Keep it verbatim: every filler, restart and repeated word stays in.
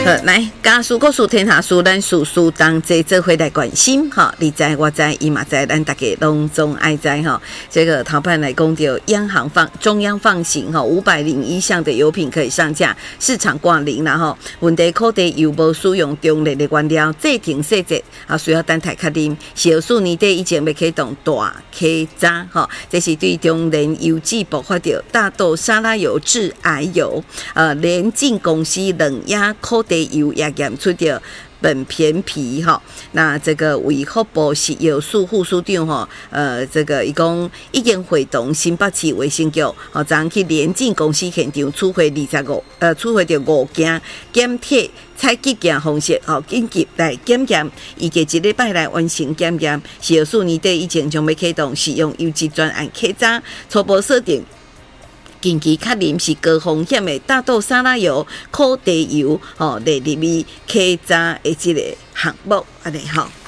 好，来，家事国事天下事，咱事事当这做回来关心哈。你知我知，伊嘛知，咱大家拢总爱知哈。这个头版来讲到央行放中央放行哈，五百零一项的油品可以上架，市场挂零然后问题可地油无使用中立的原料，这停细节啊，需要等待确认。小数年底以前要启动大开闸哈，这是对中联油脂爆发到大豆沙拉油致癌油，呃，联进公司冷压可地油也验出到苯片皮哈，那这个卫福部食药署副署长哈，呃，这个伊讲已经会同新北市卫生局，哦，昨去联进公司现场取回二十五，呃，取回到五件检体采集件方式，哦，紧急来检验，预计一礼拜来完成检验。食药署年底以前将要启动使用优质专案开闸，初步设定。近期确认是高风险的大豆沙拉油、可地油，哦，列入去开闸的这个项目，安尼吼。